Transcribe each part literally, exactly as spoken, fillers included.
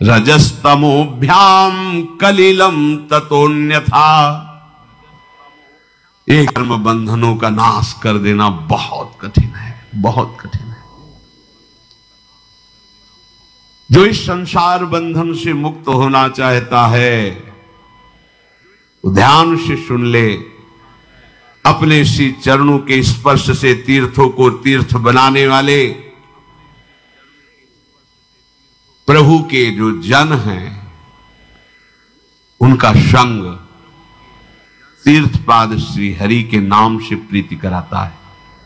रजस्तमोभ्याम कलिलम ततोन्यथा। एक कर्म बंधनों का नाश कर देना बहुत कठिन है, बहुत कठिन है। जो इस संसार बंधन से मुक्त होना चाहता है वो ध्यान से सुन ले। अपने श्री चरणों के स्पर्श से तीर्थों को तीर्थ बनाने वाले प्रभु के जो जन हैं उनका संग तीर्थपाद श्री हरि के नाम से प्रीति कराता है।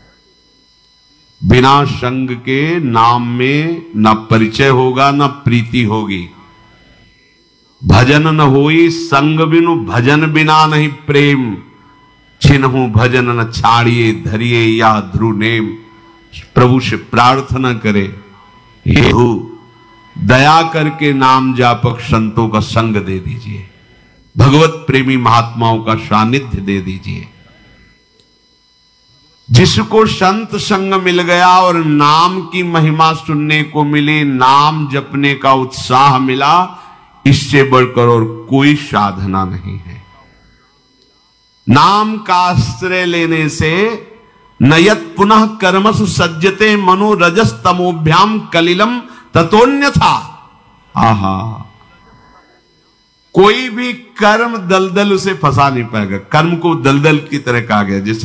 बिना संग के नाम में न परिचय होगा न प्रीति होगी। भजन न होई संग बिनु भजन बिना नहीं प्रेम। छिन्हु भजन न छाड़िए धरिए या ध्रुव नेम। प्रभु से प्रार्थना करे, हे प्रभु दया करके नाम जापक संतों का संग दे दीजिए, भगवत प्रेमी महात्माओं का सानिध्य दे दीजिए। जिसको संत संग मिल गया और नाम की महिमा सुनने को मिली, नाम जपने का उत्साह मिला, इससे बढ़कर और कोई साधना नहीं है। नाम का आश्रय लेने से नयत पुनः कर्मसु सज्जते मनो रजस तमोभ्याम कलिलम ततोन्यथा। आहा, कोई भी कर्म दलदल उसे फंसा नहीं पाएगा। कर्म को दलदल की तरह कहा गया, जिससे